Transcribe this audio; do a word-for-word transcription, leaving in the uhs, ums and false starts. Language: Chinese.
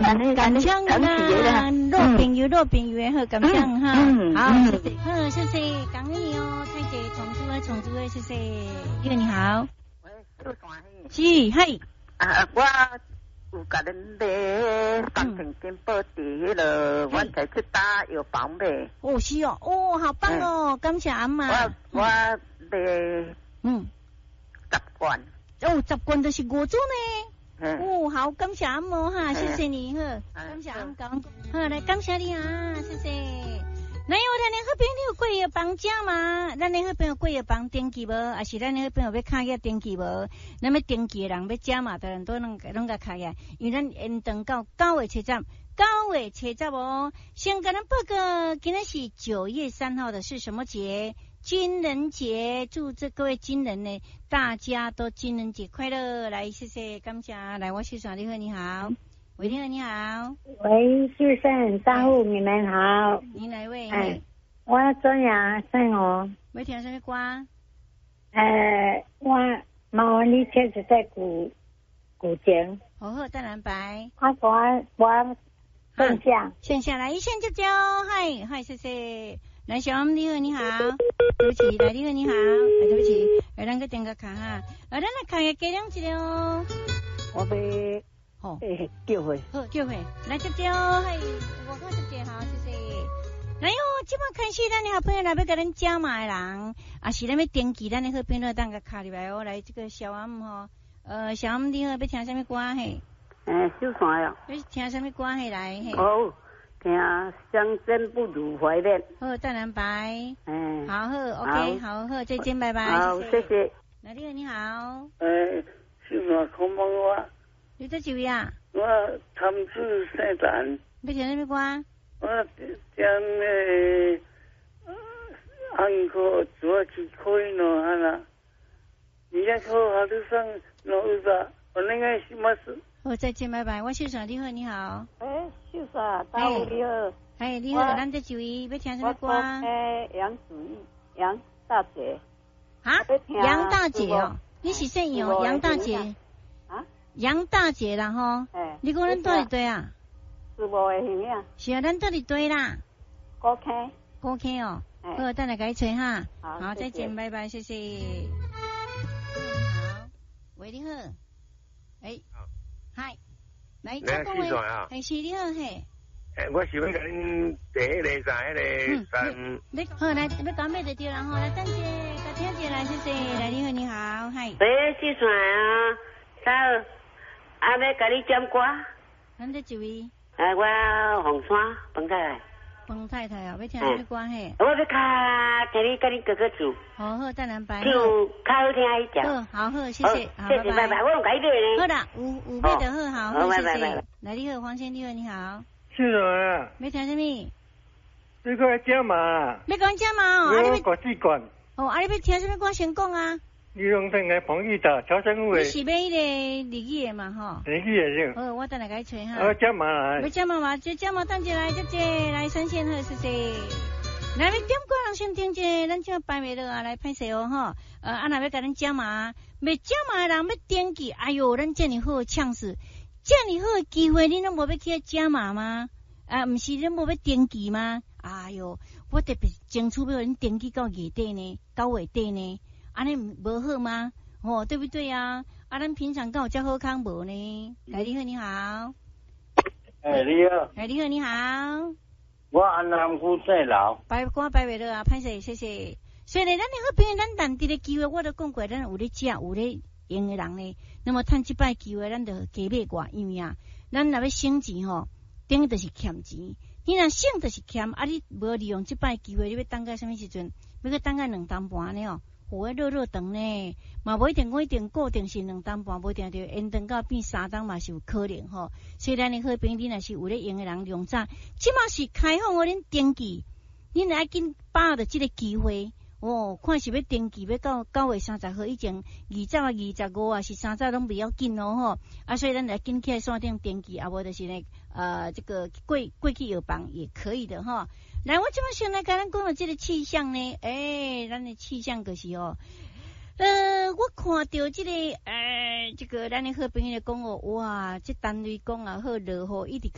感感枪啊，老朋友老朋友好感枪哈，好谢谢，好谢谢，感恩你哦，太姐重组啊重组啊，谢谢，你好你好， 喂，做啥嘿？ 是嘿， 啊我有甲恁买方程金宝伫迄个，我才去打药房买。 哦是哦，哦好棒哦，感谢阿妈。 我我买嗯十罐。 哦，十罐就是五组呢。哦，好，感谢阿嬷哈，谢谢你呵，感谢阿嬷讲，好来感谢你啊，谢谢。那有咱的好朋友贵药房家嘛？咱的好朋友贵药房登记无？还是咱的好朋友要卡个登记无？那么登记的人要加嘛，当然都能拢个卡个，因为咱延长到九月七十，九月七十哦。先跟咱报告，今天是九月三号的是什么节？军人节，祝这各位军人呢，大家都军人节快乐！来，谢谢，感谢，来，我是爽你好，你好，喂，你好，你好， 喂，先生，大户，你们好， 您哪位？ 哎，我中阳姓我， 要听什么歌？ 呃，我麻烦你确实在古古井， 好好淡蓝白， 我我我线下， 线下来一线就交，嗨嗨，谢谢。来，小王你好，你好，对不起，来你好，你好，哎，对不起，来咱个点个卡哈，啊，咱来卡个加两一哦。 我被好， 诶，叫回， 好叫回，来接接哦，嘿，我好接接好，谢谢。来哟，即摆开始，咱的好朋友来要甲咱加码的人，啊是咱要登记咱的好朋友当个卡入来哦，来这个小王吼，呃，小王你好，要听什么歌嘿？ 诶，小山呀。 要听什么歌嘿来嘿？ 哦。听相见不如怀念。 好，淡蓝白。 嗯， 好好 ，OK， 好好，再见，拜拜。 好，谢谢。 哪里你好？ 诶，小山空帮我。 你在几位啊？ 我参子圣诞。 要听什么歌？ 我将诶，安可做起可以喏，哈啦。你家可好多上老是吧？我那个什么事？ 好，再见，拜拜。我秀爽，你好，你好。 诶，秀爽，大户你好。 哎，你好，咱这几位要听什么歌？ 诶，杨子怡，杨大姐。 啊？杨大姐哦，你是姓杨？杨大姐。 啊？ 杨大姐啦吼。诶。你讲咱到底对啊？ 是无会形象。 是啊，咱到底对啦。 高 K。 高 K 哦。好，等下改吹哈。 好。 好，再见，拜拜，谢谢。好，喂，你好。诶。嗨，来， 来，四川啊， 系是你好嘿。 诶，我想甲恁第一个在迄个三。 你好，来，要讲咩就对啦吼，来等者，甲听者来，谢谢，来你好，你好，嗨。 喂，四川啊，早，啊要甲你点歌。 咱这一位。 诶，我红山彭太太。 彭太太啊，要听什么歌嘿？ 我要卡听你跟你哥哥唱。 好好，淡蓝白。 唱较好听一点。 好好，谢谢，好， 谢谢，拜拜，我用改对呢。 好啦，有有买就好，好，谢谢。来，你好，黄先你好，你好。 是啊。 要听什么？ 你过来加嘛？ 要讲加嘛？哦， 啊，你要国际馆。 哦，啊，你要听什么歌先讲啊？ 你用听个彭玉达、乔生伟。 你是买迄个日语的嘛？吼。 日语的是。好，我等下改吹哈。 我加码来。 要加码嘛？就加码等一来，姐姐来三线好，谢谢。来，要点歌人先听者，咱这摆袂落啊，来拍摄哦吼。呃，啊，若要甲咱加码，未加码的人要点击，哎哟，咱这么好的呛死，这么好的机会，你拢无要去加码吗？啊，毋是恁无要点击吗？哎哟，我特别争取要恁点击到月底呢，九月底呢。安尼无好吗？哦，对不对啊？啊，咱平常敢有遮好康无呢？来，你好，你好。 哎，你好。 哎，你好，你好。 我安南区姓老。 拜我拜袂落啊，歹势，谢谢。所以呢，咱的好朋友，咱难得的机会，我都讲过，咱有咧食，有咧用的人呢，那么趁即摆机会，咱就加买寡，因为啊，咱若要省钱吼，等于就是欠钱。你若省就是欠，啊，你无利用即摆机会，你要等到什么时阵？要去等到两点半呢哦。有诶热热肠呢，嘛无一定我一定固定是两点半，无一定着延长到变三档嘛是有可能吼。所以咱诶好朋友，你若是有咧用诶人用早，即马是开放互恁登记，恁爱紧把握着即个机会哦。看是要登记要到九月三十号以前，二十啊、二十五啊是三十拢不要紧哦吼。啊，所以咱来紧起来线顶登记，啊无就是呢呃这个过过去药房也可以的哈。来，我即马先来甲咱讲到这个气象呢，诶、欸，咱的气象就是哦，呃，我看到这个，呃，这个咱的好朋友讲哦，哇，这单位讲啊，好落雨一直。